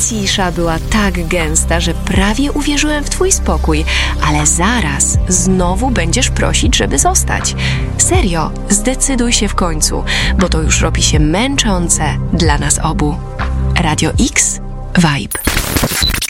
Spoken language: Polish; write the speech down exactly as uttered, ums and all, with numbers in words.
Cisza była tak gęsta, że prawie uwierzyłem w twój spokój, ale zaraz znowu będziesz prosić, żeby zostać. Serio, zdecyduj się w końcu, bo to już robi się męczące dla nas obu. Radio X Vibe.